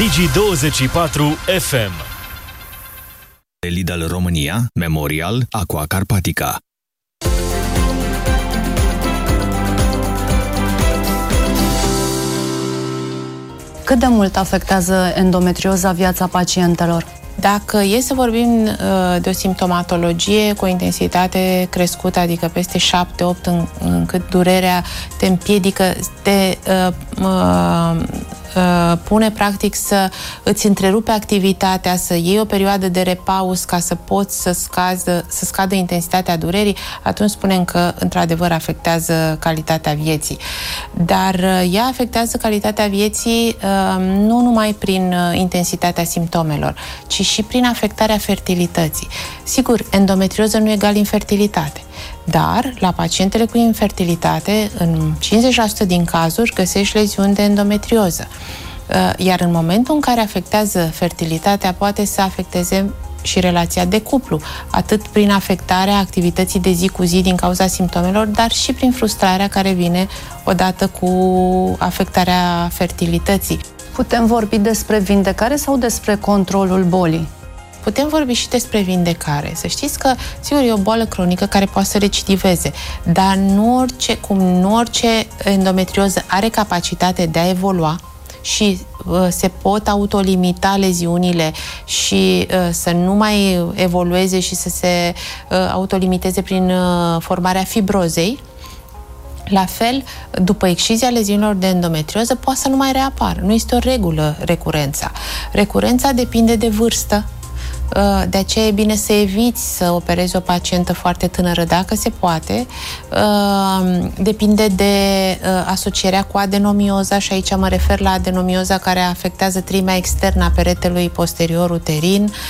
Digi24 FM. Lidl România, Memorial, Aqua Carpatica. Cât de mult afectează endometrioza viața pacientelor? Dacă e să vorbim de o simptomatologie cu o intensitate crescută, adică peste 7-8, încât durerea te împiedică, te pune practic să îți întrerupe activitatea, să iei o perioadă de repaus ca să poți să scadă intensitatea durerii, atunci spunem că într-adevăr afectează calitatea vieții. Dar ea afectează calitatea vieții nu numai prin intensitatea simptomelor, ci și prin afectarea fertilității. Sigur, endometrioză nu egal infertilitate. Dar, la pacientele cu infertilitate, în 50% din cazuri, găsești leziuni de endometrioză. Iar în momentul în care afectează fertilitatea, poate să afecteze și relația de cuplu, atât prin afectarea activității de zi cu zi din cauza simptomelor, dar și prin frustrarea care vine odată cu afectarea fertilității. Putem vorbi despre vindecare sau despre controlul bolii? Putem vorbi și despre vindecare. Să știți că, sigur, e o boală cronică care poate să recidiveze, dar nu orice endometrioză are capacitate de a evolua și se pot autolimita leziunile și să nu mai evolueze și să se autolimiteze prin formarea fibrozei. La fel, după excizia leziunilor de endometrioză, poate să nu mai reapară. Nu este o regulă recurența. Recurența depinde de vârstă. De aceea e bine să eviți să operezi o pacientă foarte tânără dacă se poate. Depinde de asocierea cu adenomioza și aici mă refer la adenomioza care afectează trimea externă a peretelui posterior uterin